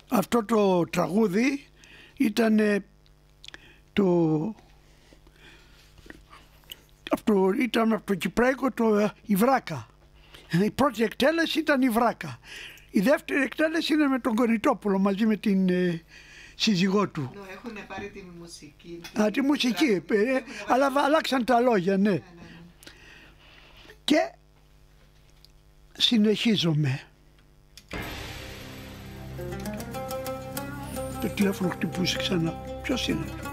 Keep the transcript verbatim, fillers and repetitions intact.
Αυτό το τραγούδι ήταν το, αυτό, ήταν από το κυπραϊκό το «Η Βράκα». Η πρώτη εκτέλεση ήταν «Η Βράκα». Η δεύτερη εκτέλεση είναι με τον Κονιτόπουλο μαζί με την ε, σύζυγό του. Έχουν πάρει τη μουσική. Α, τη μουσική, ε, ε, αλλά αλλάξαν τα λόγια, ναι. ναι, ναι. Και συνεχίζομαι. Το τηλέφωνο χτυπούσε ξανά. Ποιος είναι?